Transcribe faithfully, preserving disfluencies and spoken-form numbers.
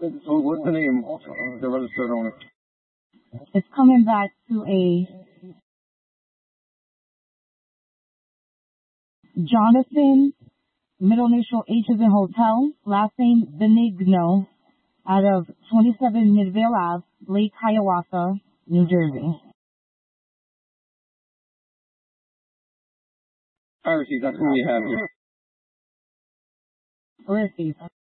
So what's the name? The registered owner. It's coming back to a Jonathan, middle initial H is in hotel, last name Benigno, out of twenty-seven Midvale Ave, Lake Hiawatha, New Jersey. All right, that's what we have here. Where is he?